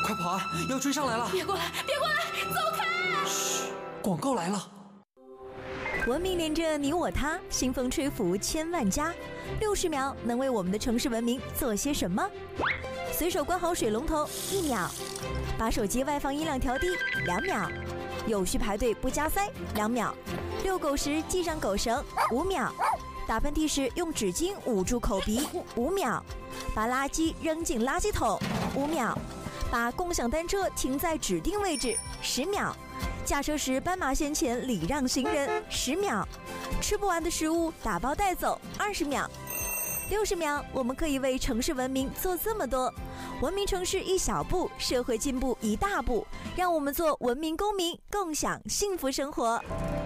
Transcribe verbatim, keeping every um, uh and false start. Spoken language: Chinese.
快跑啊！要追上来了！ 别过来，别过来，走开！ 嘘，广告来了。 文明连着你我他，新风吹拂千万家。六十秒能为我们的城市文明做些什么？随手关好水龙头，一秒；把手机外放音量调低，两秒；有序排队不加塞，两秒；遛狗时系上狗绳，五秒；打喷嚏时用纸巾捂住口鼻，五秒；把垃圾扔进垃圾桶，五秒；把共享单车停在指定位置，十秒；驾车时斑马线前礼让行人，十秒；吃不完的食物打包带走，二十秒。六十秒，我们可以为城市文明做这么多。文明城市一小步，社会进步一大步。让我们做文明公民，共享幸福生活。